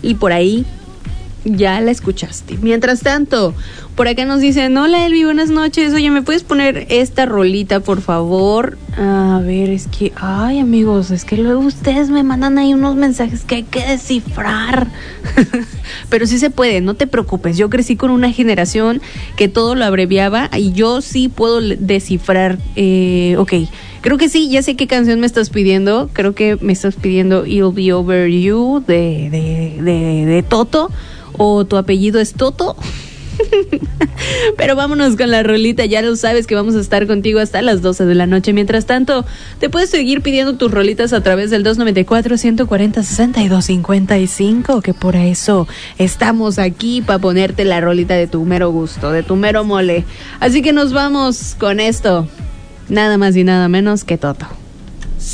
y por ahí ya la escuchaste. Mientras tanto, por acá nos dicen: hola Elvi, buenas noches. Oye, ¿me puedes poner esta rolita, por favor? A ver, es que, ay amigos, es que luego ustedes me mandan ahí unos mensajes que hay que descifrar. Pero sí se puede, no te preocupes. Yo crecí con una generación que todo lo abreviaba y yo sí puedo descifrar. Ok, creo que sí, ya sé qué canción me estás pidiendo. Creo que me estás pidiendo It'll Be Over You de Toto. ¿O tu apellido es Toto? Pero vámonos con la rolita. Ya lo sabes que vamos a estar contigo hasta las 12 de la noche. Mientras tanto, te puedes seguir pidiendo tus rolitas a través del 294-140-6255, que por eso estamos aquí, para ponerte la rolita de tu mero gusto, de tu mero mole. Así que nos vamos con esto, nada más y nada menos que Toto.